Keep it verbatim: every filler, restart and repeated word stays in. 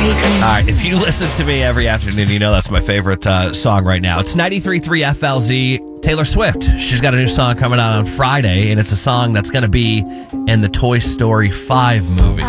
All right, if you listen to me every afternoon, you know that's my favorite uh, song right now. It's ninety-three point three F L Z, Taylor Swift. She's got a new song coming out on Friday, and it's a song that's going to be in the Toy Story five movie.